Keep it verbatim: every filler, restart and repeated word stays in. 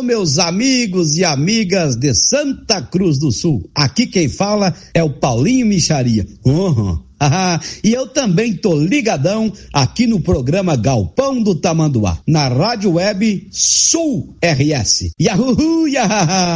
meus amigos e amigas de Santa Cruz do Sul. Aqui quem fala é o Paulinho Micharia. Uhum. Ah, e eu também tô ligadão aqui no programa Galpão do Tamanduá, na Rádio Web Sul R S. Yahoo, yahaha!